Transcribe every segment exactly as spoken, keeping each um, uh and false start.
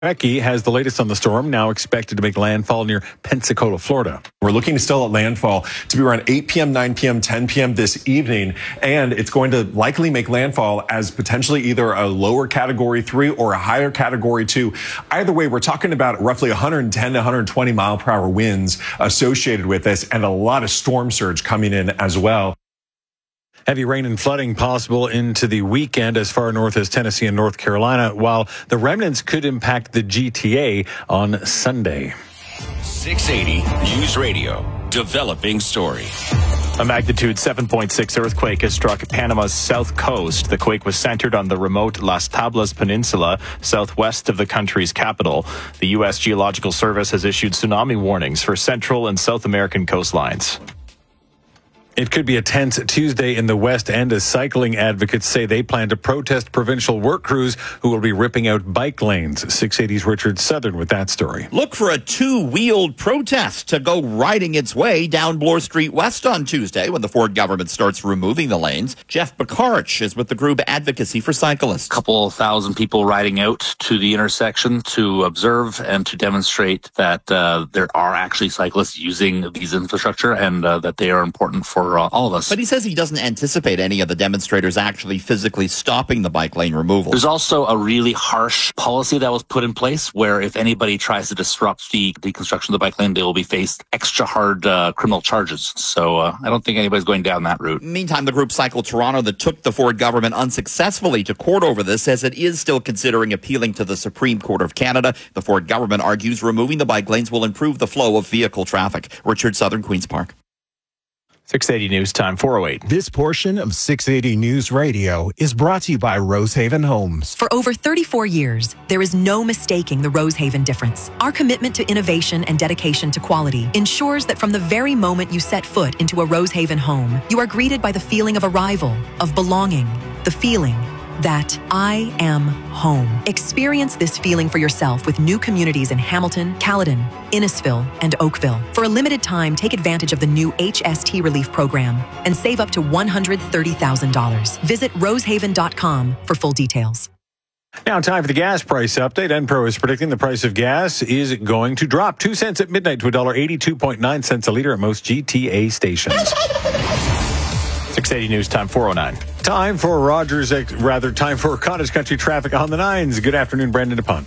Becky has the latest on the storm, now expected to make landfall near Pensacola, Florida. We're looking still at landfall to be around eight p.m., nine p.m., ten p.m. this evening, and it's going to likely make landfall as potentially either a lower category three or a higher category two. Either way, we're talking about roughly one hundred ten to one hundred twenty mile per hour winds associated with this, and a lot of storm surge coming in as well. Heavy rain and flooding possible into the weekend as far north as Tennessee and North Carolina, while the remnants could impact the G T A on Sunday. six eighty News Radio, developing story. A magnitude seven point six earthquake has struck Panama's south coast. The quake was centered on the remote Las Tablas Peninsula, southwest of the country's capital. The U S Geological Service has issued tsunami warnings for Central and South American coastlines. It could be a tense Tuesday in the West End as cycling advocates say they plan to protest provincial work crews who will be ripping out bike lanes. six eighty's Richard Southern with that story. Look for a two-wheeled protest to go riding its way down Bloor Street West on Tuesday when the Ford government starts removing the lanes. Jeff Bakarch is with the group Advocacy for Cyclists. A couple thousand people riding out to the intersection to observe and to demonstrate that uh, there are actually cyclists using these infrastructure and uh, that they are important for For, uh, all of us. But he says he doesn't anticipate any of the demonstrators actually physically stopping the bike lane removal. There's also a really harsh policy that was put in place where if anybody tries to disrupt the, the construction of the bike lane, they will be faced extra hard uh, criminal charges. So uh, I don't think anybody's going down that route. Meantime, the group Cycle Toronto that took the Ford government unsuccessfully to court over this says it is still considering appealing to the Supreme Court of Canada. The Ford government argues removing the bike lanes will improve the flow of vehicle traffic. Richard Southern, Queen's Park. six eighty News Time, four oh eight. This portion of six eighty News Radio is brought to you by Rosehaven Homes. For over thirty-four years, there is no mistaking the Rosehaven difference. Our commitment to innovation and dedication to quality ensures that from the very moment you set foot into a Rosehaven home, you are greeted by the feeling of arrival, of belonging, the feeling that I am home. Experience this feeling for yourself with new communities in Hamilton, Caledon, Innisfil, and Oakville. For a limited time, take advantage of the new H S T Relief Program and save up to one hundred thirty thousand dollars. Visit rosehaven dot com for full details. Now time for the gas price update. Enpro is predicting the price of gas is going to drop two cents at midnight to one dollar eighty-two point nine cents a liter at most G T A stations. six eighty News Time, four oh nine. Time for Rogers, rather time for Cottage Country traffic on the nines. Good afternoon, Brandon DePont.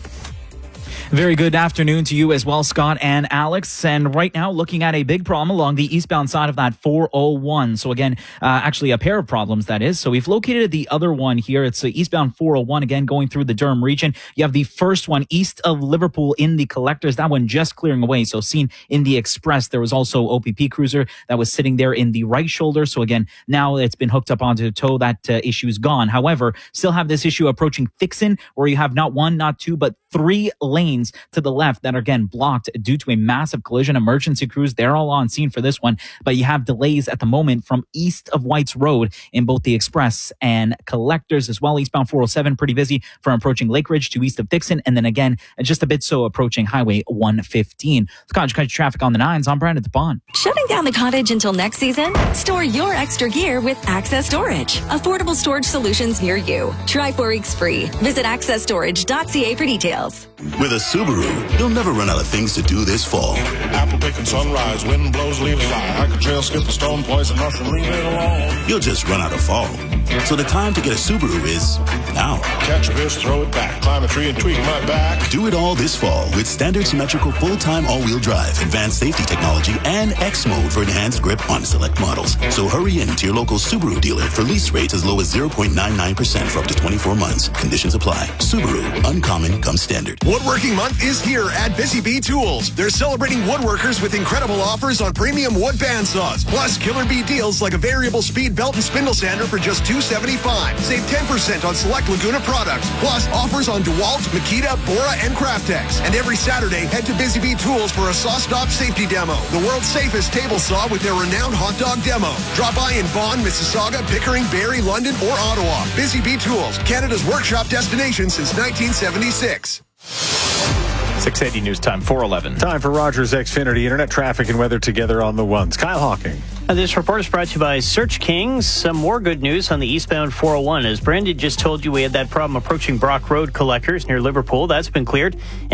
Very good afternoon to you as well, Scott and Alex. And right now, looking at a big problem along the eastbound side of that four oh one. So again, uh, actually a pair of problems, that is. So we've located the other one here. It's the eastbound four oh one, again, going through the Durham region. You have the first one east of Liverpool in the collectors. That one just clearing away. So seen in the express, there was also O P P cruiser that was sitting there in the right shoulder. So again, now it's been hooked up onto the tow. That uh, issue is gone. However, still have this issue approaching Thixon, where you have not one, not two, but three lanes to the left that are again blocked due to a massive collision. Emergency crews, they're all on scene for this one, but you have delays at the moment from east of Whites Road in both the express and collectors as well. Eastbound four oh seven pretty busy from approaching Lake Ridge to east of Dixon, and then again just a bit so approaching Highway one fifteen. The Cottage Country traffic on the nines. I'm Brandon DePont. Shutting down the cottage until next season? Store your extra gear with Access Storage. Affordable storage solutions near you. Try four weeks free. Visit access storage dot c a for details. With a Subaru, you'll never run out of things to do this fall. Apple picking sunrise, wind blows, leaves fly. I can trail skip the stone, poison nothing, leave it alone. You'll just run out of fall. So the time to get a Subaru is now. Catch a fish, throw it back, climb a tree and tweak my back. Do it all this fall with standard symmetrical full-time all-wheel drive, advanced safety technology, and X mode for enhanced grip on select models. So hurry in to your local Subaru dealer for lease rates as low as zero point nine nine percent for up to twenty-four months. Conditions apply. Subaru, uncommon comes standard. Woodworking Month is here at Busy Bee Tools. They're celebrating woodworkers with incredible offers on premium wood bandsaws, plus killer bee deals like a variable speed belt and spindle sander for just two seventy-five. Save ten percent on select Laguna products, plus offers on DeWalt, Makita, Bora, and Craftex. And every Saturday, head to Busy Bee Tools for a saw stop safety demo, the world's safest table saw with their renowned hot dog demo. Drop by in Vaughan, Mississauga, Pickering, Barrie, London, or Ottawa. Busy Bee Tools, Canada's workshop destination since nineteen seventy-six. six eighty News Time, four eleven. Time for Rogers Xfinity Internet traffic and weather together on the ones. Kyle Hawking. Uh, This report is brought to you by Search Kings. Some more good news on the eastbound four oh one. As Brandon just told you, we had that problem approaching Brock Road collectors near Liverpool. That's been cleared.